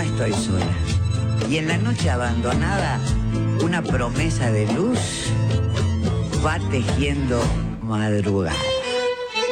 estoy sola. Y en la noche abandonada, una promesa de luz va tejiendo madrugada.